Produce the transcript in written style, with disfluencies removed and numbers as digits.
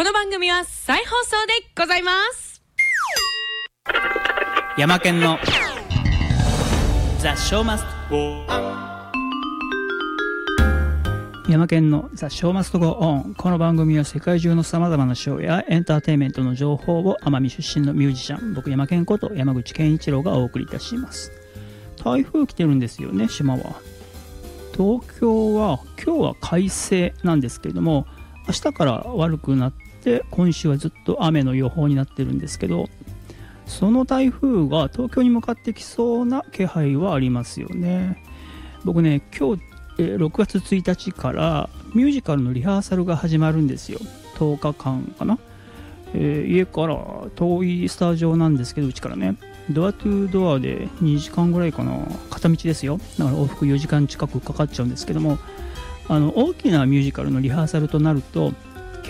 この番組は再放送でございます。 山県のザ・ショーマストゴー山県のザ・ショーマストゴーオン。この番組は世界中のさまざまなショーやエンターテインメントの情報を奄美出身のミュージシャン、僕山県こと山口健一郎がお送りいたします。台風来てるんですよね、島は。東京は今日は快晴なんですけれども、明日から悪くなって今週はずっと雨の予報になってるんですけど、その台風が東京に向かってきそうな気配はありますよね。僕ね、今日6月1日からミュージカルのリハーサルが始まるんですよ。10日間かな。家から遠いスタジオなんですけど、うちからねドアトゥードアで2時間ぐらいかな、片道ですよ。だから往復4時間近くかかっちゃうんですけども、大きなミュージカルのリハーサルとなると